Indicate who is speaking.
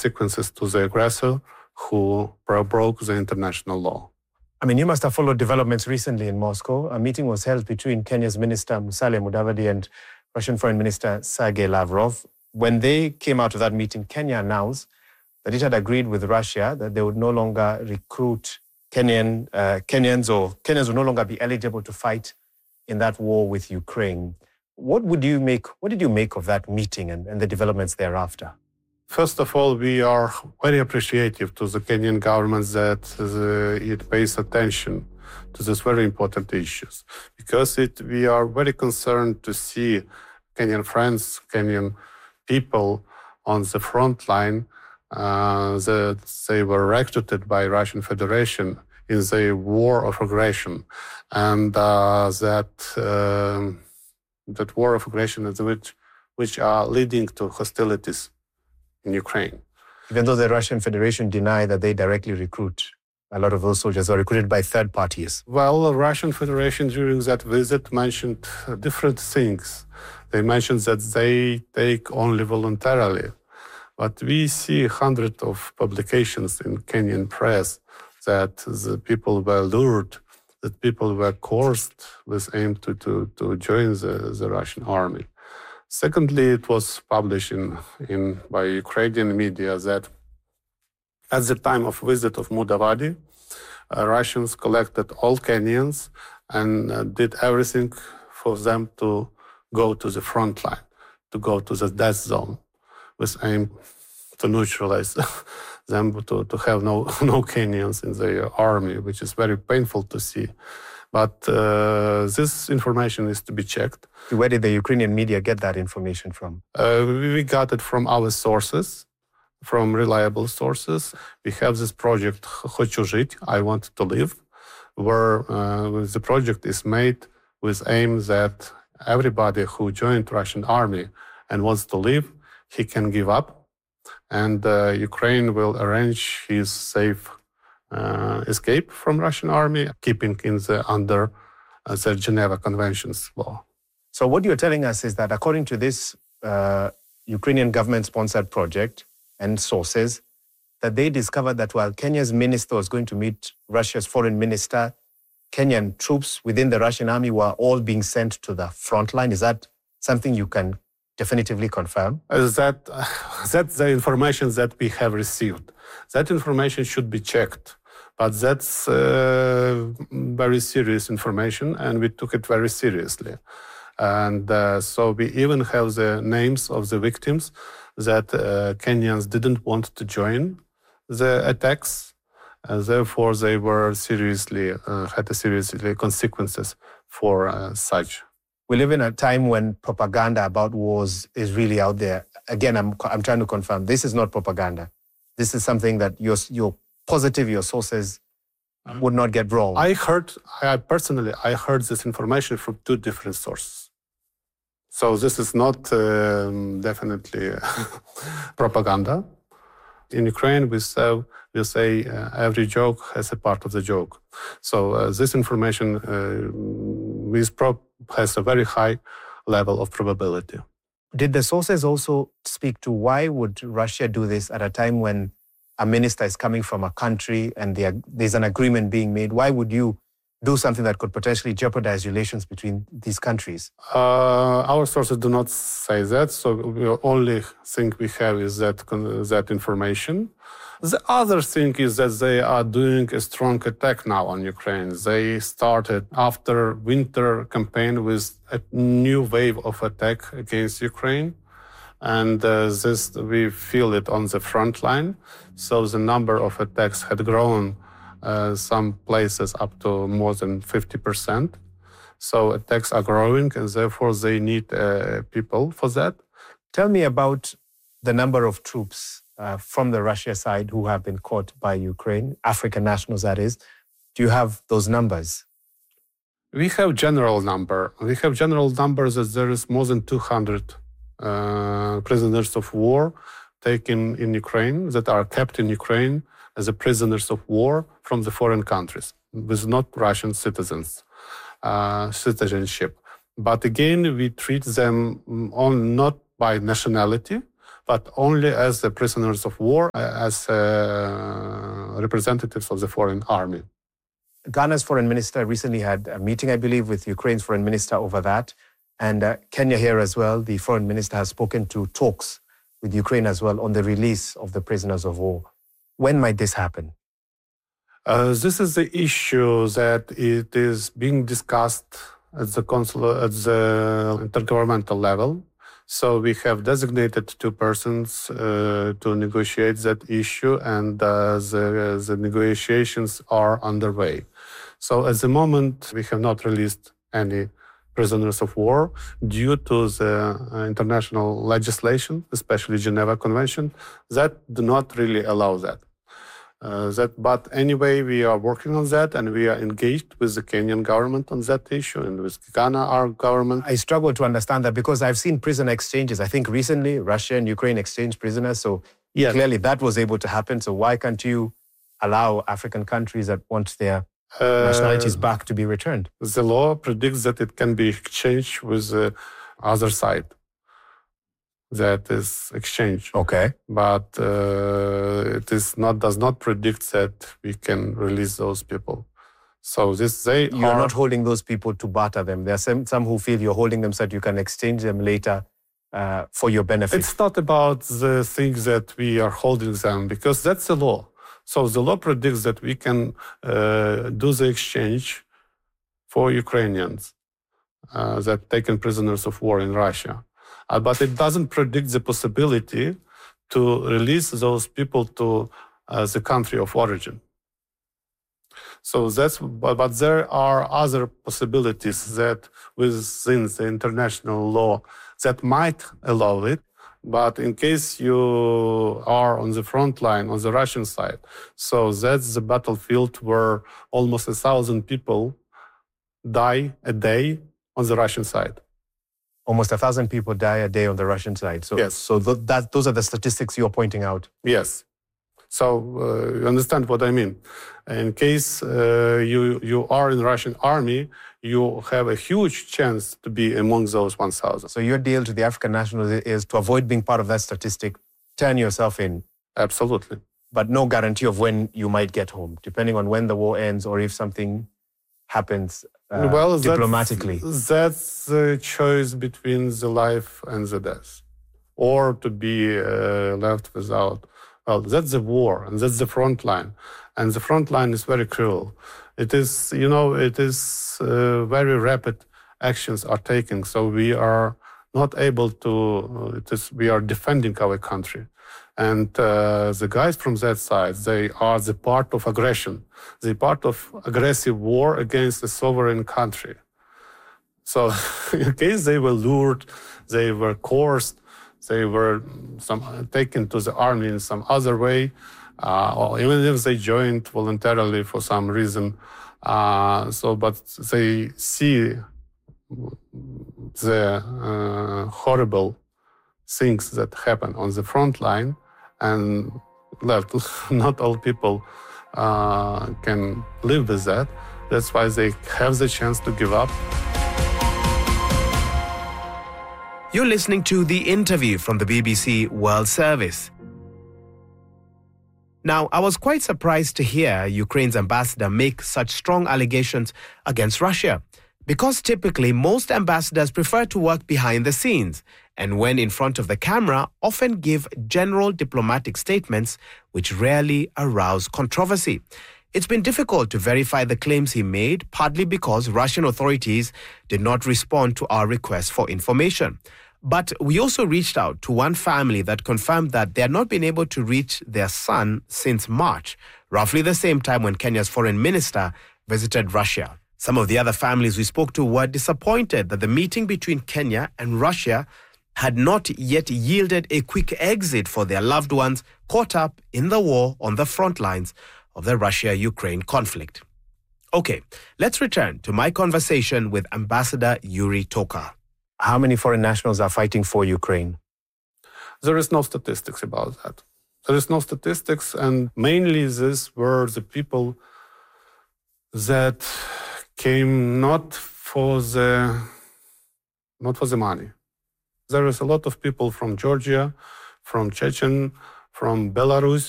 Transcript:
Speaker 1: consequences to the aggressor who broke the international law.
Speaker 2: I mean, you must have followed developments recently in Moscow. A meeting was held between Kenya's Minister Musalia Mudavadi and Russian Foreign Minister Sergei Lavrov. When they came out of that meeting, Kenya announced that it had agreed with Russia that they would no longer recruit Kenyans would no longer be eligible to fight in that war with Ukraine. What did you make of that meeting and the developments thereafter?
Speaker 1: First of all, we are very appreciative to the Kenyan government that it pays attention to these very important issues, because we are very concerned to see Kenyan friends, Kenyan people on the front line, that they were recruited by Russian Federation in the war of aggression, and that war of aggression is which are leading to hostilities in Ukraine.
Speaker 2: Even though the Russian Federation deny that they directly recruit, a lot of those soldiers are recruited by third parties.
Speaker 1: Well, the Russian Federation during that visit mentioned different things. They mentioned that they take only voluntarily. But we see hundreds of publications in Kenyan press that the people were lured, that people were coerced with aim to join the Russian army. Secondly, it was published by Ukrainian media that at the time of visit of Mudavadi, Russians collected all Kenyans and did everything for them to go to the front line, to go to the death zone, with aim to neutralize them, to have no Kenyans in their army, which is very painful to see. But this information is to be checked.
Speaker 2: Where did the Ukrainian media get that information from?
Speaker 1: We got it from our sources, from reliable sources. We have this project, Хочу жить, I want to live, where the project is made with aim that everybody who joined Russian army and wants to live, he can give up, and Ukraine will arrange his safe escape from Russian army, keeping under the Geneva Conventions law.
Speaker 2: So what you're telling us is that according to this Ukrainian government-sponsored project and sources, that they discovered that while Kenya's minister was going to meet Russia's foreign minister, Kenyan troops within the Russian army were all being sent to the front line. Is that something you can definitively confirm?
Speaker 1: That's the information that we have received. That information should be checked. But that's very serious information, and we took it very seriously. And so we even have the names of the victims that Kenyans didn't want to join the attacks. Therefore, they were had serious consequences for such.
Speaker 2: We live in a time when propaganda about wars is really out there. Again, I'm trying to confirm, this is not propaganda. This is something that you're positive your sources would not get wrong.
Speaker 1: I personally heard this information from two different sources. So this is not definitely propaganda. In Ukraine, we say every joke has a part of the joke. So this information has a very high level of probability.
Speaker 2: Did the sources also speak to why would Russia do this at a time when a minister is coming from a country and there's an agreement being made? Why would you do something that could potentially jeopardize relations between these countries?
Speaker 1: Our sources do not say that, so the only thing we have is that information. The other thing is that they are doing a strong attack now on Ukraine. They started after winter campaign with a new wave of attack against Ukraine. And this we feel it on the front line. So the number of attacks had grown some places up to more than 50%. So attacks are growing, and therefore they need people for that.
Speaker 2: Tell me about the number of troops from the Russia side who have been caught by Ukraine, African nationals that is. Do you have those numbers?
Speaker 1: We have general number. We have general numbers that there is more than 200 prisoners of war taken in Ukraine, that are kept in Ukraine as a prisoners of war from the foreign countries, with not Russian citizenship. But again, we treat them not by nationality, but only as the prisoners of war, as representatives of the foreign army.
Speaker 2: Ghana's foreign minister recently had a meeting, I believe, with Ukraine's foreign minister over that. And Kenya here as well, the foreign minister has spoken to talks with Ukraine as well on the release of the prisoners of war. When might this happen?
Speaker 1: This is the issue that it is being discussed at the intergovernmental level. So we have designated two persons to negotiate that issue, and the negotiations are underway. So at the moment, we have not released any prisoners of war due to the international legislation, especially Geneva Convention, that do not really allow that. But anyway, we are working on that, and we are engaged with the Kenyan government on that issue, and with Ghana, our government.
Speaker 2: I struggle to understand that because I've seen prisoner exchanges. I think recently Russia and Ukraine exchanged prisoners, so yes, clearly that was able to happen. So why can't you allow African countries that want their nationalities back to be returned?
Speaker 1: The law predicts that it can be exchanged with the other side. That is exchange.
Speaker 2: Okay.
Speaker 1: But does not predict that we can release those people. So
Speaker 2: you're not holding those people to barter them. There are some who feel you're holding them so that you can exchange them later for your benefit.
Speaker 1: It's not about the things that we are holding them, because that's the law. So the law predicts that we can do the exchange for Ukrainians that taken prisoners of war in Russia. But it doesn't predict the possibility to release those people to the country of origin. So but there are other possibilities that within the international law that might allow it. But in case you are on the front line, on the Russian side, so that's the battlefield where almost 1,000 people die a day on the Russian side.
Speaker 2: Almost 1,000 people die a day on the Russian side. So,
Speaker 1: yes.
Speaker 2: So those are the statistics you're pointing out.
Speaker 1: Yes. So you understand what I mean. In case you are in the Russian army, you have a huge chance to be among those 1,000.
Speaker 2: So your deal to the African nationals is to avoid being part of that statistic, turn yourself in.
Speaker 1: Absolutely.
Speaker 2: But no guarantee of when you might get home, depending on when the war ends or if something happens diplomatically.
Speaker 1: That's the choice between the life and the death, or to be left without. Well, that's the war, and that's the front line, and the front line is very cruel. It is, very rapid actions are taken, so we are not able to. We are defending our country, and the guys from that side, they are the part of aggression. They're part of aggressive war against a sovereign country. So in case they were lured, they were coerced, they were taken to the army in some other way, or even if they joined voluntarily for some reason. But they see the horrible things that happen on the front line, and not all people can live with that. That's why they have the chance to give up.
Speaker 3: You're listening to The Interview from the BBC World Service. Now, I was quite surprised to hear Ukraine's ambassador make such strong allegations against Russia, because typically most ambassadors prefer to work behind the scenes and when in front of the camera often give general diplomatic statements which rarely arouse controversy. It's been difficult to verify the claims he made, partly because Russian authorities did not respond to our request for information. But we also reached out to one family that confirmed that they had not been able to reach their son since March, roughly the same time when Kenya's foreign minister visited Russia. Some of the other families we spoke to were disappointed that the meeting between Kenya and Russia had not yet yielded a quick exit for their loved ones caught up in the war on the front lines of the Russia-Ukraine conflict. Okay, let's return to my conversation with Ambassador Yuri Toka.
Speaker 2: How many foreign nationals are fighting for Ukraine?
Speaker 1: There is no statistics about that. There is no statistics, and mainly these were the people that came not for the money. There is a lot of people from Georgia, from Chechen, from Belarus,